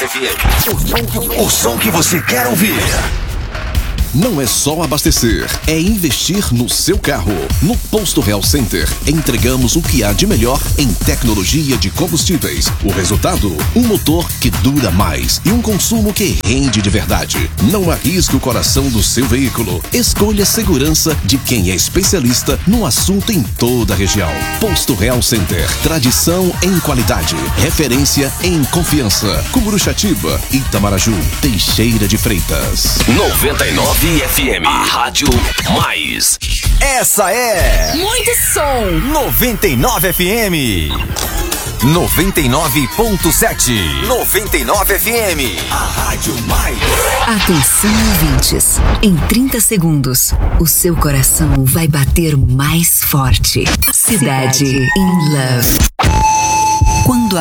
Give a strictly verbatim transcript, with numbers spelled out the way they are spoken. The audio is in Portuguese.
F M. O som que, o som que você quer ouvir. Não é só abastecer, é investir no seu carro. No Posto Real Center, entregamos o que há de melhor em tecnologia de combustíveis. O resultado? Um motor que dura mais e um consumo que rende de verdade. Não arrisque o coração do seu veículo. Escolha a segurança de quem é especialista no assunto em toda a região. Posto Real Center, tradição em qualidade, referência em confiança. Cumuruxatiba, Itamaraju, Teixeira de Freitas. noventa e nove F M, a Rádio Mais. Essa é muito som. noventa e nove F M. noventa e nove ponto sete. noventa e nove F M, a Rádio Mais. Atenção, ouvintes. Em trinta segundos, o seu coração vai bater mais forte. Cidade in Love. Quando a